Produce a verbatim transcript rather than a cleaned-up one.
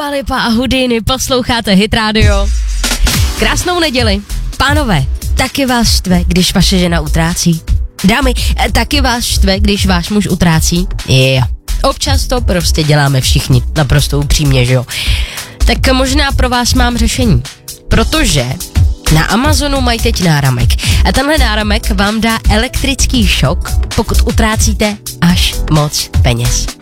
Dua Lipa a Houdini, posloucháte Hit Radio. Krásnou neděli. Pánové, taky vás štve, když vaše žena utrácí? Dámy, taky vás štve, když váš muž utrácí? Jo. Občas to prostě děláme všichni, naprosto upřímně, že jo? Tak možná pro vás mám řešení, protože na Amazonu mají teď náramek a tenhle náramek vám dá elektrický šok, pokud utrácíte až moc peněz.